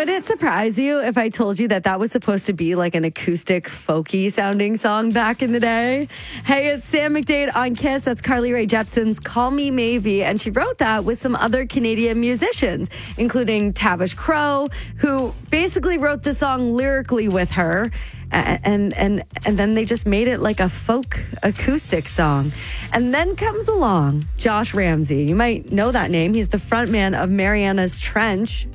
Would it surprise you if I told you that that was supposed to be like an acoustic, folky sounding song back in the day? Hey, it's Sam McDade on Kiss. That's Carly Rae Jepsen's Call Me Maybe. And she wrote that with some other Canadian musicians, including Tavish Crow, who basically wrote the song lyrically with her. And then they just made it like a folk acoustic song. And then comes along Josh Ramsey. You might know that name. He's the frontman of Mariana's Trench.